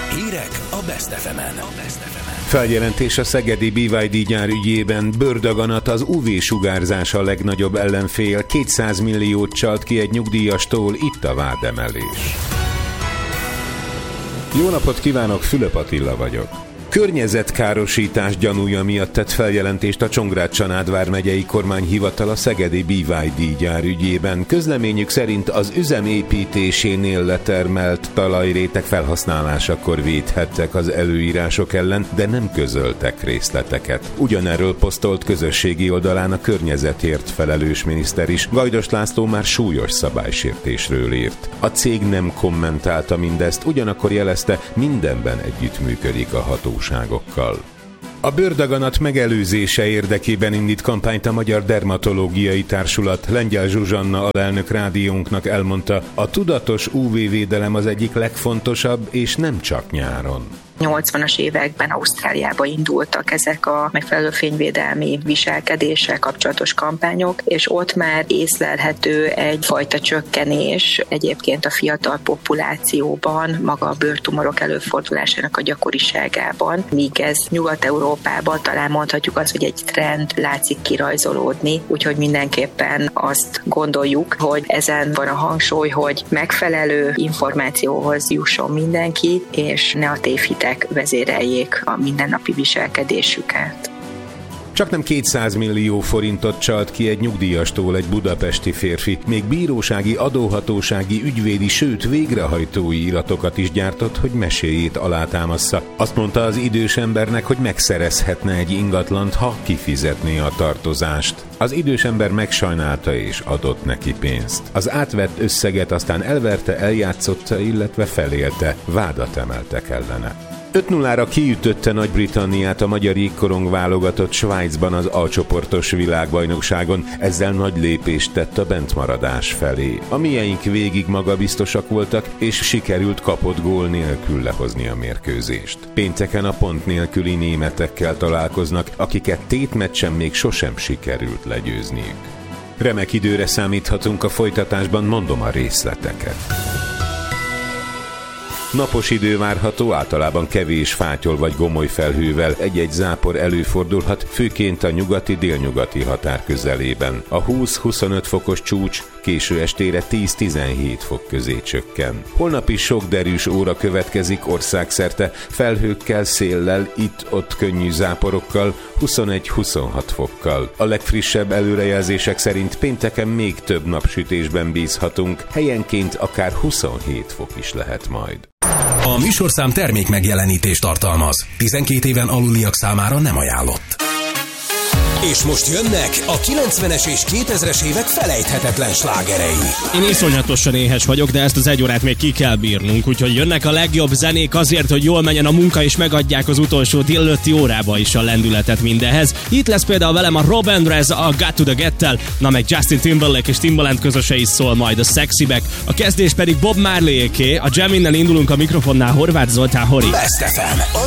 Hírek a Best FM-en. Feljelentés a szegedi BYD gyár ügyében. Bőrdaganat, az UV-sugárzás a legnagyobb ellenfél. 200 milliót csalt ki egy nyugdíjastól, itt a vádemelés. Jó napot kívánok, Fülöp Attila vagyok. Környezetkárosítás gyanúja miatt tett feljelentést a Csongrád-Csanád vármegyei kormányhivatal a szegedi BYD gyár ügyében. Közleményük szerint az üzem építésénél letermelt talajréteg felhasználásakor védhettek az előírások ellen, de nem közöltek részleteket. Ugyanerről posztolt közösségi oldalán a környezetért felelős miniszter is. Gajdos László már súlyos szabálysértésről írt. A cég nem kommentálta mindezt, ugyanakkor jelezte, mindenben együttműködik a hatóságokkal. A bőrdaganat megelőzése érdekében indít kampányt a Magyar Dermatológiai Társulat. Lengyel Zsuzsanna alelnök rádiónknak elmondta, a tudatos UV-védelem az egyik legfontosabb, és nem csak nyáron. 80-as években Ausztráliába indultak ezek a megfelelő fényvédelmi viselkedéssel kapcsolatos kampányok, és ott már észlelhető egyfajta csökkenés egyébként a fiatal populációban, maga a bőrtumorok előfordulásának a gyakoriságában, míg ez Nyugat-Európában talán mondhatjuk azt, hogy egy trend látszik kirajzolódni, úgyhogy mindenképpen azt gondoljuk, hogy ezen van a hangsúly, hogy megfelelő információhoz jusson mindenki, és ne a tévhitek vezéreljék a mindennapi viselkedésüket. Csaknem 200 millió forintot csalt ki egy nyugdíjastól egy budapesti férfi, még bírósági, adóhatósági, ügyvédi, sőt végrehajtói iratokat is gyártott, hogy meséjét alátámassza. Azt mondta az idős embernek, hogy megszerezhetne egy ingatlant, ha kifizetné a tartozást. Az idős ember megsajnálta és adott neki pénzt. Az átvett összeget aztán elverte, eljátszotta, illetve felélte. Vádat emeltek ellene. 5-0-ra kiütötte Nagy-Britanniát a magyar jégkorong válogatott Svájcban az A-csoportos világbajnokságon, ezzel nagy lépést tett a bentmaradás felé. A mieink végig magabiztosak voltak, és sikerült kapott gól nélkül lehozni a mérkőzést. Pénteken a pont nélküli németekkel találkoznak, akiket tétmeccsen még sosem sikerült legyőzniük. Remek időre számíthatunk a folytatásban, mondom a részleteket. Napos idő várható, általában kevés fátyol vagy gomoly felhővel, egy-egy zápor előfordulhat, főként a nyugati-délnyugati határ közelében. A 20-25 fokos csúcs késő estére 10-17 fok közé csökken. Holnap is sok derűs óra következik országszerte, felhőkkel, széllel, itt-ott könnyű záporokkal, 21-26 fokkal. A legfrissebb előrejelzések szerint pénteken még több napsütésben bízhatunk, helyenként akár 27 fok is lehet majd. A műsorszám termék megjelenítést tartalmaz. 12 éven aluliak számára nem ajánlott. És most jönnek a 90-es és 2000-es évek felejthetetlen slágerei. Én iszonyatosan éhes vagyok, de ezt az egy órát még ki kell bírnunk, úgyhogy jönnek a legjobb zenék azért, hogy jól menjen a munka, és megadják az utolsó délelőtti órába is a lendületet mindenhez. Itt lesz például velem a Rob Andres a Got to the Get-tel, na meg Justin Timberlake és Timbaland közöse is szól majd a Sexy Back. A kezdés pedig Bob Marley-éké, a Jaminnel indulunk, a mikrofonnál Horváth Zoltán Hori. Best FM, a